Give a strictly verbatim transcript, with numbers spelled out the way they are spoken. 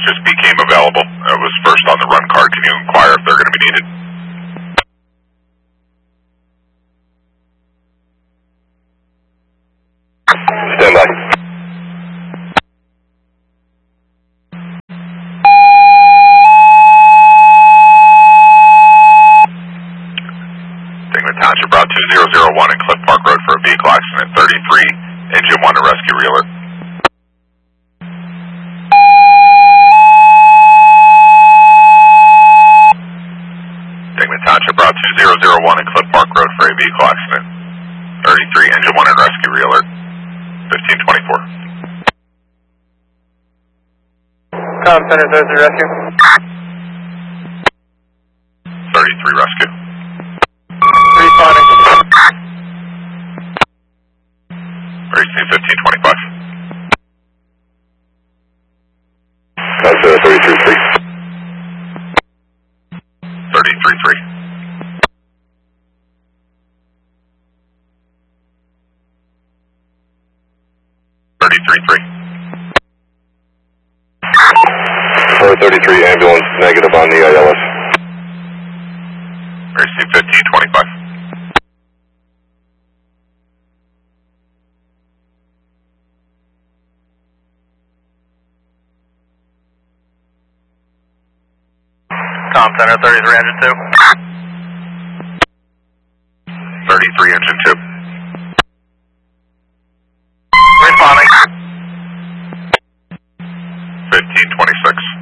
just became available. It was first on the run card. Can you inquire if they're going to be needed? Stand by. Dingman Township Route two zero zero one and Cliff Park Road for a vehicle accident. thirty-three, engine one to rescue reeler. Dingman Township Route two zero zero one and Cliff Park Road for a vehicle accident. thirty-three, engine one and rescue reeler. fifteen twenty-four. Com Center, thirty-three rescue. thirty-three rescue. Responding. Racing fifteen twenty-five. Com Center, thirty-three three. thirty-three three. thirty-three three. four thirty-three ambulance, negative on the I L S. Racing fifteen twenty-five. Com Center, thirty-three engine two. thirty-three engine two. Responding. fifteen twenty-six.